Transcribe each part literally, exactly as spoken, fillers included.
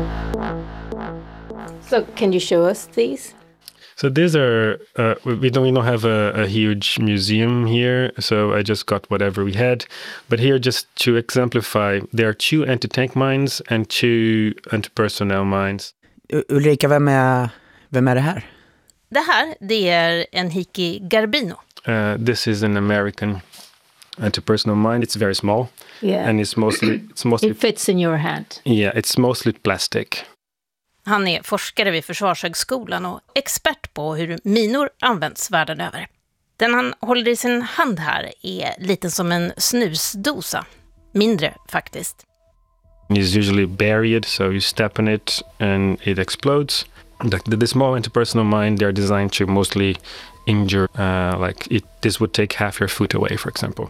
So can you show us these? So these are, uh, we don't, we don't have a, a huge museum here, so I just got whatever we had. But here, just to exemplify, there are two anti-tank mines and two anti-personnel mines. U- Ulrika, vem är, vem är det här? Det här, det är Enrique Garbino. Uh, this is an American anti-personnel mine. It's very small, Yeah. and it's mostly, it's mostly, It fits in your hand. yeah, it's mostly plastic. Han är forskare vid Försvarshögskolan och expert på hur minor används världen över. Den han håller i sin hand här är liten som en snusdosa. Mindre faktiskt. It's usually buried, so you step on it and it explodes. The, the small interpersonal mine, they're designed to mostly injure, uh, like it, this would take half your foot away, for example.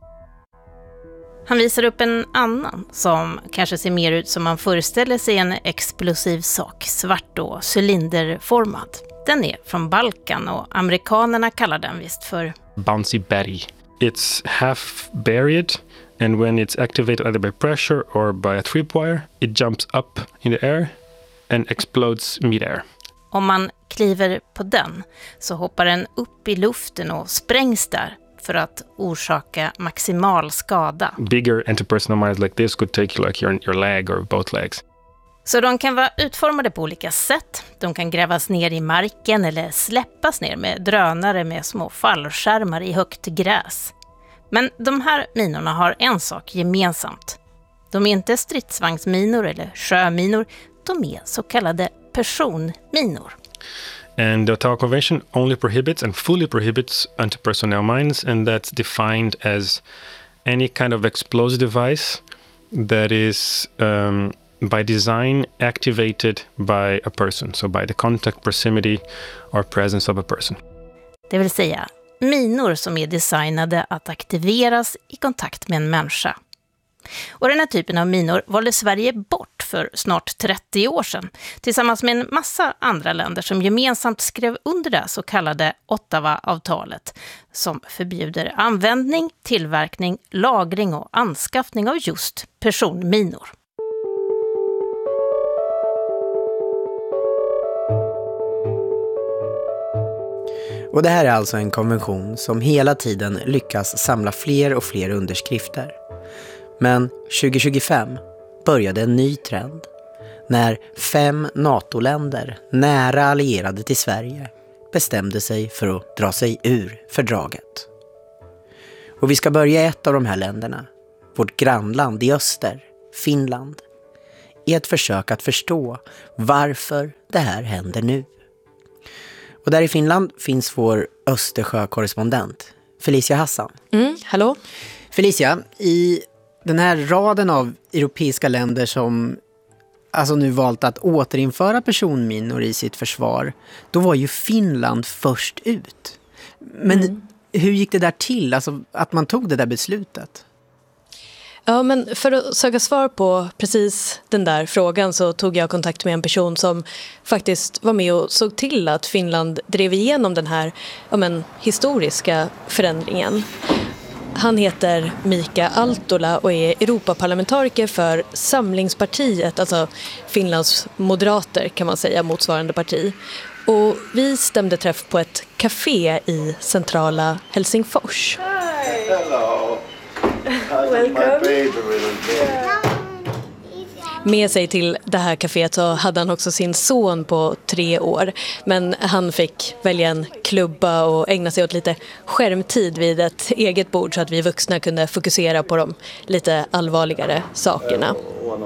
Han visar upp en annan som kanske ser mer ut som man föreställer sig en explosiv sak, svart och cylinderformad. Den är från Balkan och amerikanerna kallar den visst för Bouncy Betty. It's half buried, and when it's activated either by pressure or by a tripwire, it jumps up in the air and explodes mid-air. Om man kliver på den så hoppar den upp i luften och sprängs där för att orsaka maximal skada. Bigger interpersonal mines like this could take like your, your leg or both legs. Så de kan vara utformade på olika sätt. De kan grävas ner i marken eller släppas ner med drönare med små fallskärmar i högt gräs. Men de här minorna har en sak gemensamt. De är inte stridsvagnsminor eller sjöminor. De är så kallade personminor. And the Ottawa Convention only prohibits and fully prohibits anti-personnel mines, and that's defined as any kind of explosive device that is um, by design activated by a person, so by the contact, proximity or presence of a person. Det vill säga minor som är designade att aktiveras i kontakt med en människa. Och den här typen av minor valde Sverige bort för snart trettio år sedan tillsammans med en massa andra länder som gemensamt skrev under det så kallade Ottawa-avtalet som förbjuder användning, tillverkning, lagring och anskaffning av just personminor. Och det här är alltså en konvention som hela tiden lyckas samla fler och fler underskrifter. Men tjugo tjugofem började en ny trend när fem NATO-länder, nära allierade till Sverige, bestämde sig för att dra sig ur fördraget. Och vi ska börja i ett av de här länderna, vårt grannland i öster, Finland, i ett försök att förstå varför det här händer nu. Och där i Finland finns vår Östersjö-korrespondent, Felicia Hassan. Mm, hallå? Felicia, i den här raden av europeiska länder som alltså nu valt att återinföra personminor i sitt försvar, då var ju Finland först ut. Men mm. hur gick det där till, alltså att man tog det där beslutet? Ja, men för att söka svar på precis den där frågan så tog jag kontakt med en person som faktiskt var med och såg till att Finland drev igenom den här ja, men, historiska förändringen. Han heter Mika Altola och är Europaparlamentariker för Samlingspartiet, alltså Finlands moderater kan man säga, motsvarande parti. Och vi stämde träff på ett café i centrala Helsingfors. Hi. Hello. Welcome. Med sig till det här kaféet så hade han också sin son på tre år. Men han fick välja en klubba och ägna sig åt lite skärmtid vid ett eget bord så att vi vuxna kunde fokusera på de lite allvarligare sakerna.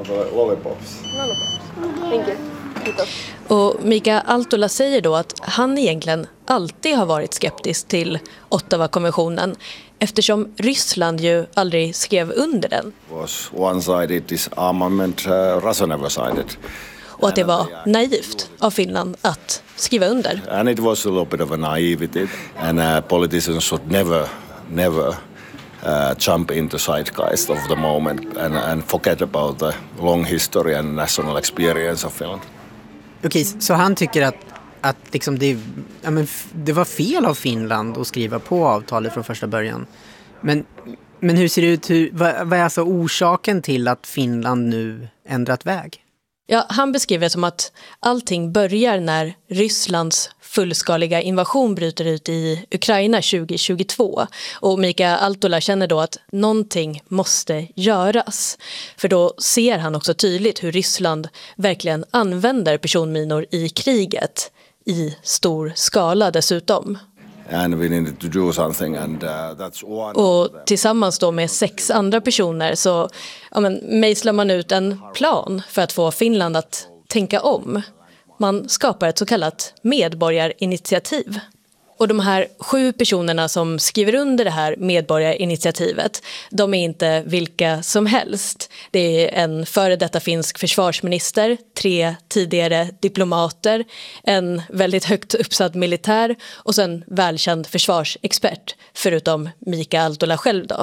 Och Mika Altola säger då att han egentligen alltid har varit skeptisk till Ottawa-konventionen eftersom Ryssland ju aldrig skrev under den. Was one-sided disarmament, uh, Russia never sided. Och att det var naivt av Finland att skriva under. And it was a little bit of a naivety, and uh, politicians should never, never uh, jump into zeitgeist of the moment and, and forget about the long history and national experience of Finland. Okej, så han tycker att, att liksom det, ja men, det var fel av Finland att skriva på avtalet från första början. Men, men hur ser det ut? Hur, vad, vad är alltså orsaken till att Finland nu ändrat väg? Ja, han beskriver det som att allting börjar när Rysslands fullskaliga invasion bryter ut i Ukraina tjugo tjugotvå. Och Mika Altola känner då att någonting måste göras. För då ser han också tydligt hur Ryssland verkligen använder personminor i kriget i stor skala dessutom. And we needed to do something and uh, that's one. Och tillsammans då med sex andra personer så ja, men, mejslar man ut en plan för att få Finland att tänka om. Man skapar ett så kallat medborgarinitiativ. Och de här sju personerna som skriver under det här medborgarinitiativet, de är inte vilka som helst. Det är en före detta finsk försvarsminister, tre tidigare diplomater, en väldigt högt uppsatt militär och sen välkänd försvarsexpert, förutom Mika Altola själv då.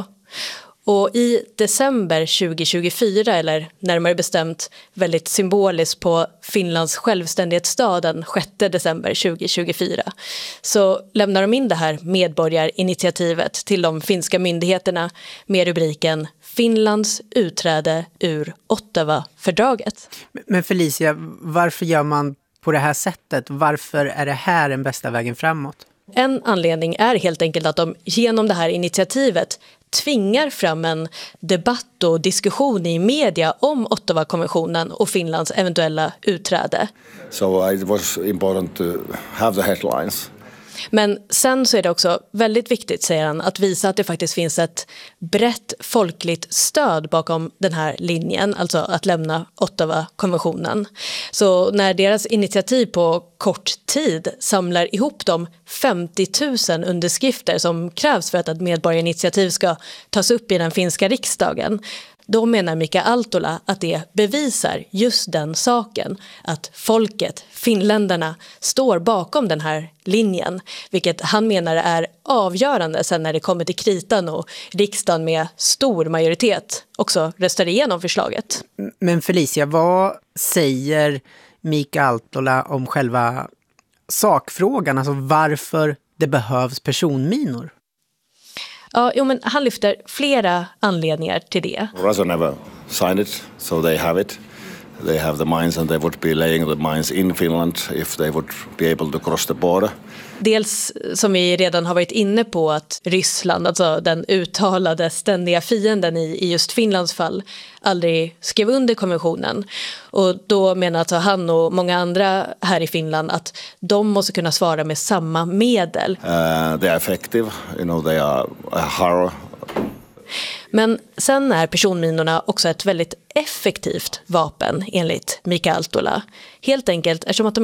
Och i december tjugo tjugofyra, eller närmare bestämt väldigt symboliskt på Finlands självständighetsdag den sjätte december tjugo tjugofyra, så lämnar de in det här medborgarinitiativet till de finska myndigheterna med rubriken Finlands utträde ur Ottawa-fördraget. Men Felicia, varför gör man på det här sättet? Varför är det här den bästa vägen framåt? En anledning är helt enkelt att de genom det här initiativet tvingar fram en debatt och diskussion i media om Ottawa-konventionen och Finlands eventuella utträde. So it was important to have the headlines. Men sen så är det också väldigt viktigt, säger han, att visa att det faktiskt finns ett brett folkligt stöd bakom den här linjen, alltså att lämna Ottawa-konventionen. Så när deras initiativ på kort tid samlar ihop de femtio tusen underskrifter som krävs för att ett medborgarinitiativ ska tas upp i den finska riksdagen, då menar Mika Altola att det bevisar just den saken, att folket, finländarna, står bakom den här linjen, vilket han menar är avgörande sen när det kommer till kritan och riksdagen med stor majoritet också röstar igenom förslaget. Men Felicia, vad säger Mika Altola om själva sakfrågan, alltså varför det behövs personminor? Ja, jo, men han lyfter flera anledningar till det. Russia never signed it, so they have it. They have the mines and they would be laying the mines in Finland if they would be able to cross the border. Dels, som vi redan har varit inne på, att Ryssland, alltså den uttalade ständiga fienden i, i just Finlands fall, aldrig skrev under konventionen. Och då menar alltså han och många andra här i Finland att de måste kunna svara med samma medel. Uh, they are effective, you know, they are a horror. Men sen är personminorna också ett väldigt effektivt vapen enligt Mika Altola. Helt enkelt eftersom att de